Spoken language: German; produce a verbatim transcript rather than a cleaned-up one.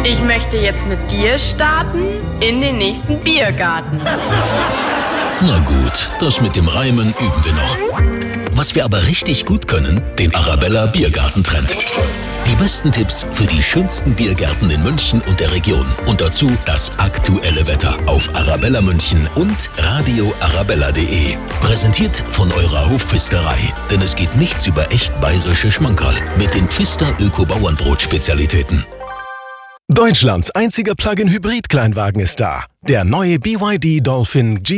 Ich möchte jetzt mit dir starten in den nächsten Biergarten. Na gut, das mit dem Reimen üben wir noch. Was wir aber richtig gut können, den Arabella Biergartentrend. Die besten Tipps für die schönsten Biergärten in München und der Region. Und dazu das aktuelle Wetter auf Arabella München und radio arabella punkt de. Präsentiert von eurer Hofpfisterei. Denn es geht nichts über echt bayerische Schmankerl mit den Pfister Öko-Bauernbrot-Spezialitäten. Deutschlands einziger Plug-in-Hybrid-Kleinwagen ist da. Der neue B Y D Dolphin G